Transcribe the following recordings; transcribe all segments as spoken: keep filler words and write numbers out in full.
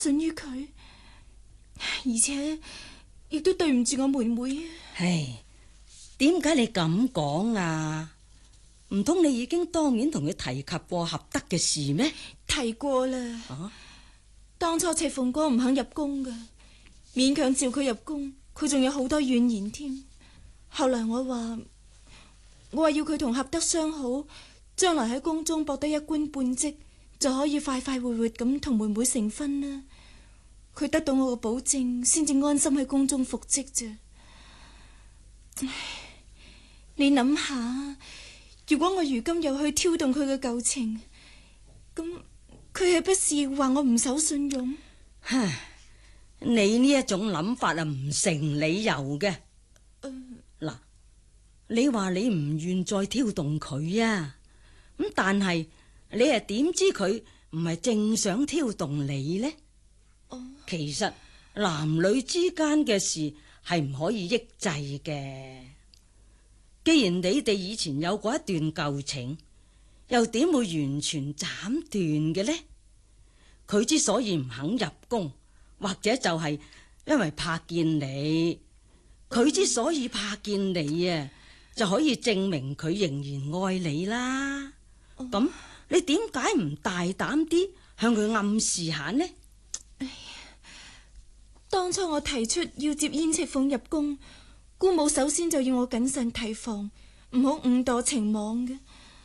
准於佢，而且亦都對唔住我妹妹。 唉，點解你咁講啊？唔通你已經當面同佢提及過合德嘅事咩？ 提過啦。 啊？ 當初赤鳳哥唔肯入宮噶，勉強召佢入宮，佢仲有好多怨言添。後來我話，我話要佢同合德相好，將來喺宮中博得一官半職，就可以快快活活咁同妹妹成婚啦。佢得到我嘅保證，先至安心喺宮中復職啫。你諗下，如果我如今又去挑動佢嘅舊情，咁佢係不是話我唔守信用？ 唉，你呢一種諗法啊，唔成理由嘅。嗱、呃，你話你唔願再挑動佢啊，咁但係你係點知佢唔係正想挑動你呢？ 哦、 其實男女之間嘅事係唔可以抑制嘅。既然你哋以前有過一段舊情，又點會完全斬斷嘅呢？佢之所以唔肯入宮，或者就係因為怕見你。佢之所以怕見你啊，就可以證明佢仍然愛你啦。咁你點解唔大膽啲向佢暗示下呢？ 哎呀，當初我提出要接燕赤鳳入宮，姑母首先就要我謹慎提防，唔好誤墮情網嘅。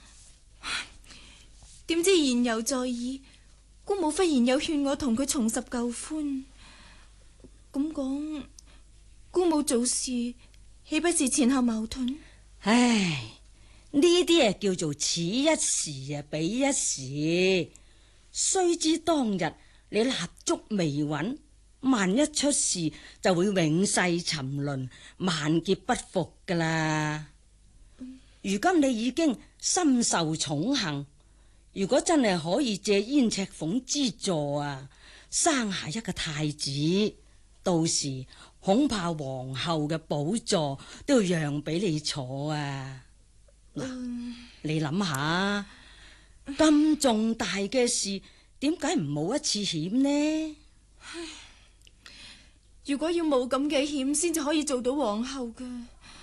點知言猶在耳，姑母忽然又勸我同佢重拾舊歡。咁講，姑母做事豈不是前後矛盾？ 唉，呢啲啊叫做此一時啊彼一時。須知當日你立足未穩，萬一出事就會永世沉淪，萬劫不復噶啦。如今你已經深受寵幸，如果真係可以借燕赤鳳之助啊，生下一個太子，到時恐怕皇后嘅寶座都要讓俾你坐啊！嗱、嗯，你諗下，咁重大嘅事，點解唔冒一次險呢？ 唉，如果要冒咁嘅險先至可以做到皇后嘅，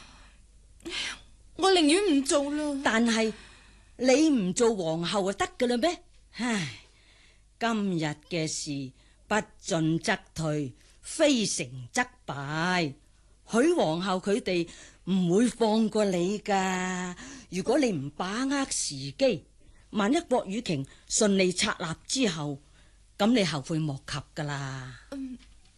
我寧願唔做啦。 但係你唔做皇后就得噶啦咩？唉，今日嘅事不進則退，非成則敗。許皇后佢哋唔會放過你噶。如果你唔把握時機，萬一郭雨瓊順利策立之後，咁你後悔莫及噶啦。 嗯，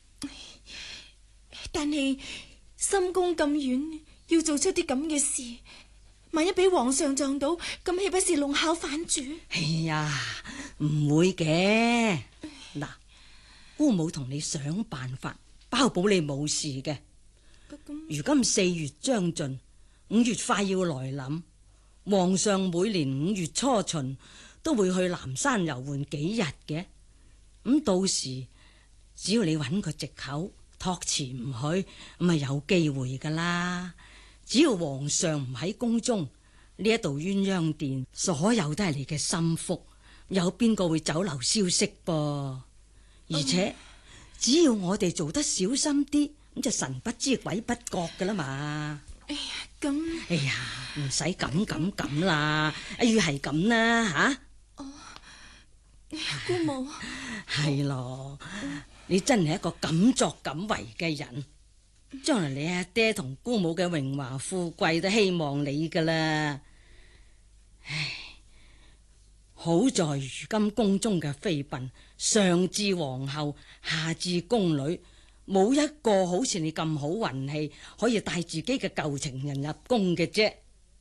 但係深宮咁遠，要做出啲咁嘅事，萬一俾皇上撞到，咁豈不是弄巧反拙？ 哎呀，唔會嘅。嗱，姑母同你想辦法，包保你冇事嘅。如今四月將盡，五月快要來臨，皇上每年五月初旬都會去南山遊玩幾日嘅。咁到時只要你揾個藉口託辭唔去，咁啊有機會噶啦。只要皇上唔喺宮中，呢一度鴛鴦殿所有都係你嘅心腹，有邊個會走漏消息噃？而且、嗯、只要我哋做得小心啲，咁就神不知鬼不覺噶啦嘛。 哎呀，咁哎呀，唔使咁咁咁啦，一於係咁啦吓。 哦，姑母係咯，你真係一個敢作敢為嘅人，將來你阿爹同姑母嘅榮華富貴都希望你噶啦。唉，好在如今宮中嘅妃嬪，上至皇后，下至宮女，冇一個好似你咁好運氣，可以帶自己嘅舊情人入宮嘅啫。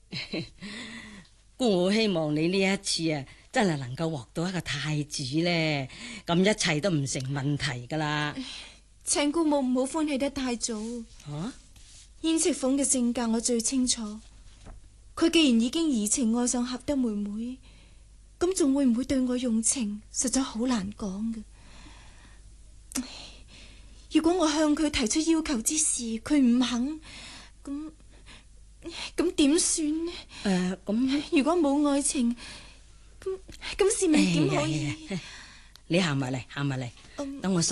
姑母希望你呢一次啊，真係能夠獲到一個太子呢，咁一切都唔成問題噶啦。 請姑母唔好歡喜得太早。 啊， 燕赤鳳嘅性格我最清楚，佢既然已經移情愛上合德妹妹，咁仲會唔會對我用情，實在好難講嘅。如果我向佢提出要求之時，佢唔肯，咁咁點算呢？誒、 呃，咁如果冇愛情，咁咁是命點可以？ 你行埋嚟，行埋嚟， 嗯等我